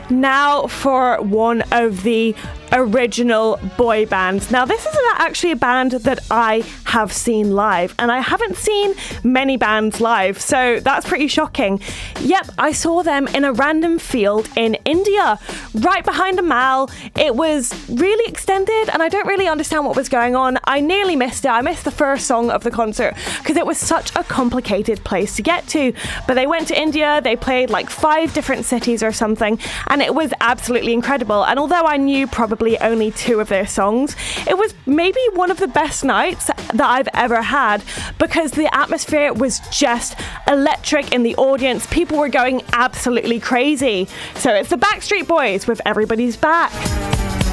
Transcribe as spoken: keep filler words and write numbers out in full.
Now for one of the original boy bands. Now this is actually a band that I have seen live, and I haven't seen many bands live, so that's pretty shocking. Yep, I saw them in a random field in India, right behind a mall. It was really extended and I don't really understand what was going on. I nearly missed it. I missed the first song of the concert because it was such a complicated place to get to. But they went to India, they played like five different cities or something, and it was absolutely incredible. And although I knew probably only two of their songs, it was maybe one of the best nights that I've ever had because the atmosphere was just electric in the audience. People were going absolutely crazy. So it's the Backstreet Boys with Everybody's Back.